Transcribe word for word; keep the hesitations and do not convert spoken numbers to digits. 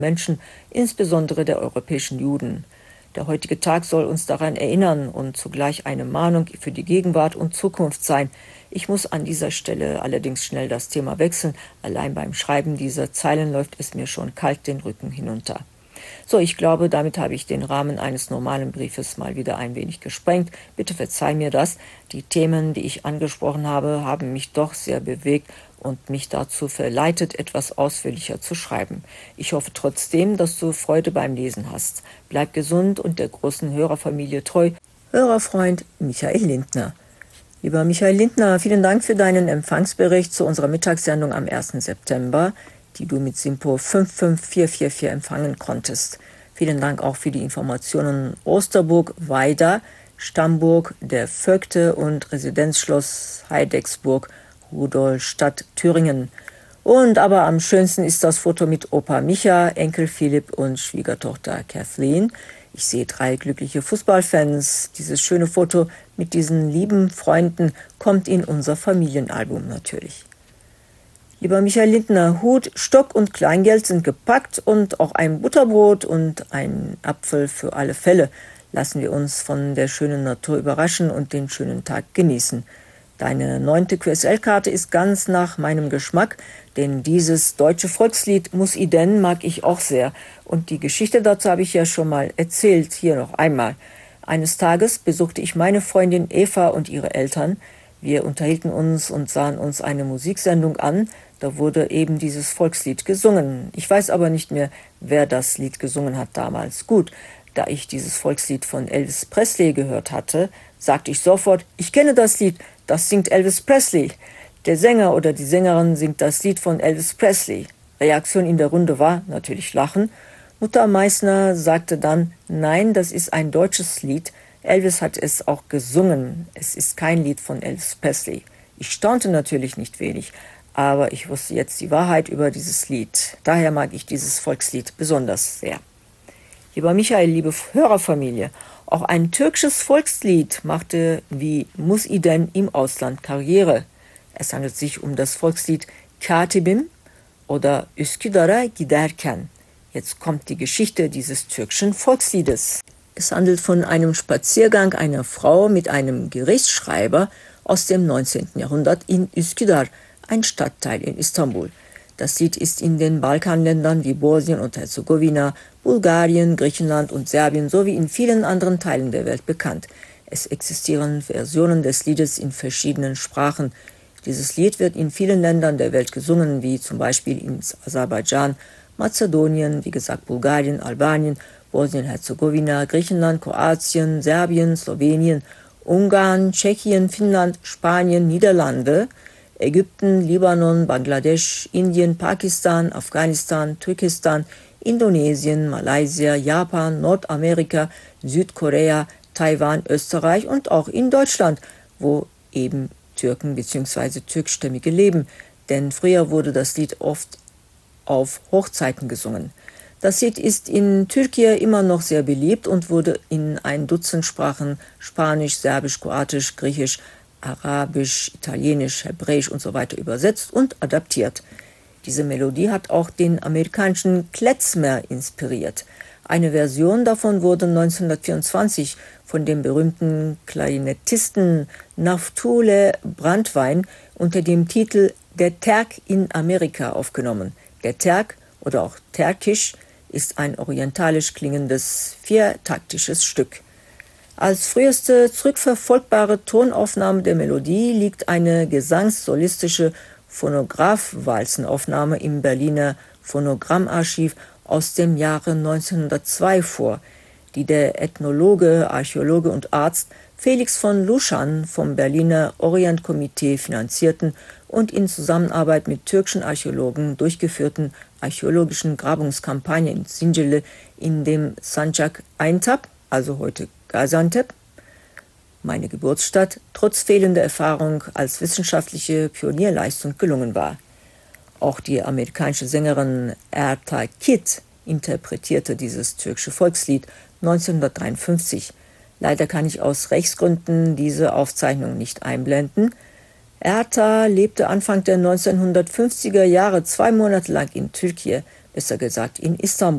Menschen, insbesondere der europäischen Juden. Der heutige Tag soll uns daran erinnern und zugleich eine Mahnung für die Gegenwart und Zukunft sein. Ich muss an dieser Stelle allerdings schnell das Thema wechseln. Allein beim Schreiben dieser Zeilen läuft es mir schon kalt den Rücken hinunter. So, ich glaube, damit habe ich den Rahmen eines normalen Briefes mal wieder ein wenig gesprengt. Bitte verzeih mir das. Die Themen, die ich angesprochen habe, haben mich doch sehr bewegt und mich dazu verleitet, etwas ausführlicher zu schreiben. Ich hoffe trotzdem, dass du Freude beim Lesen hast. Bleib gesund und der großen Hörerfamilie treu. Hörerfreund Michael Lindner. Lieber Michael Lindner, vielen Dank für deinen Empfangsbericht zu unserer Mittagssendung am ersten September, die du mit SINPO fünf fünf vier vier vier empfangen konntest. Vielen Dank auch für die Informationen Osterburg, Weida, Stamburg, der Vögte und Residenzschloss Heidecksburg, Rudolstadt, Thüringen. Und aber am schönsten ist das Foto mit Opa Micha, Enkel Philipp und Schwiegertochter Kathleen. Ich sehe drei glückliche Fußballfans. Dieses schöne Foto mit diesen lieben Freunden kommt in unser Familienalbum natürlich. Lieber Michael Lindner, Hut, Stock und Kleingeld sind gepackt und auch ein Butterbrot und ein Apfel für alle Fälle. Lassen wir uns von der schönen Natur überraschen und den schönen Tag genießen. Deine neunte Q S L-Karte ist ganz nach meinem Geschmack, denn dieses deutsche Volkslied Muss i denn mag ich auch sehr. Und die Geschichte dazu habe ich ja schon mal erzählt, hier noch einmal. Eines Tages besuchte ich meine Freundin Eva und ihre Eltern. Wir unterhielten uns und sahen uns eine Musiksendung an. Da wurde eben dieses Volkslied gesungen. Ich weiß aber nicht mehr, wer das Lied gesungen hat damals. Gut, da ich dieses Volkslied von Elvis Presley gehört hatte, sagte ich sofort, ich kenne das Lied, das singt Elvis Presley. Der Sänger oder die Sängerin singt das Lied von Elvis Presley. Reaktion in der Runde war natürlich Lachen. Mutter Meißner sagte dann, nein, das ist ein deutsches Lied. Elvis hat es auch gesungen. Es ist kein Lied von Elvis Presley. Ich staunte natürlich nicht wenig, aber ich wusste jetzt die Wahrheit über dieses Lied. Daher mag ich dieses Volkslied besonders sehr. Lieber Michael, liebe Hörerfamilie, auch ein türkisches Volkslied machte wie Muss i denn im Ausland Karriere. Es handelt sich um das Volkslied Katibim oder Üsküdar'a giderken. Jetzt kommt die Geschichte dieses türkischen Volksliedes. Es handelt von einem Spaziergang einer Frau mit einem Gerichtsschreiber aus dem neunzehnten Jahrhundert in Üsküdar, ein Stadtteil in Istanbul. Das Lied ist in den Balkanländern wie Bosnien und Herzegowina, Bulgarien, Griechenland und Serbien sowie in vielen anderen Teilen der Welt bekannt. Es existieren Versionen des Liedes in verschiedenen Sprachen. Dieses Lied wird in vielen Ländern der Welt gesungen, wie zum Beispiel in Aserbaidschan, Mazedonien, wie gesagt Bulgarien, Albanien, Bosnien-Herzegowina, Griechenland, Kroatien, Serbien, Slowenien, Ungarn, Tschechien, Finnland, Spanien, Niederlande, Ägypten, Libanon, Bangladesch, Indien, Pakistan, Afghanistan, Türkistan, Indonesien, Malaysia, Japan, Nordamerika, Südkorea, Taiwan, Österreich und auch in Deutschland, wo eben Türken bzw. Türkstämmige leben. Denn früher wurde das Lied oft auf Hochzeiten gesungen. Das Lied ist in Türkei immer noch sehr beliebt und wurde in ein Dutzend Sprachen, Spanisch, Serbisch, Kroatisch, Griechisch, Arabisch, Italienisch, Hebräisch und so weiter übersetzt und adaptiert. Diese Melodie hat auch den amerikanischen Klezmer inspiriert. Eine Version davon wurde neunzehnhundertvierundzwanzig von dem berühmten Klarinettisten Naftule Brandwein unter dem Titel Der Terk in Amerika aufgenommen. Der Terk oder auch Terkisch ist ein orientalisch klingendes viertaktisches Stück. Als früheste zurückverfolgbare Tonaufnahme der Melodie liegt eine gesangssolistische Phonograph-Walzenaufnahme im Berliner Phonogrammarchiv aus dem Jahre neunzehnhundertzwei vor, die der Ethnologe, Archäologe und Arzt Felix von Luschan vom Berliner Orientkomitee finanzierten und in Zusammenarbeit mit türkischen Archäologen durchgeführten archäologischen Grabungskampagne in Zincirli in dem Sancak Aintab, also heute Gaziantep, meine Geburtsstadt, trotz fehlender Erfahrung als wissenschaftliche Pionierleistung gelungen war. Auch die amerikanische Sängerin Erta Kitt interpretierte dieses türkische Volkslied neunzehnhundertdreiundfünfzig. Leider kann ich aus Rechtsgründen diese Aufzeichnung nicht einblenden. Erta lebte Anfang der neunzehnhundertfünfziger Jahre zwei Monate lang in Türkei, besser gesagt in Istanbul.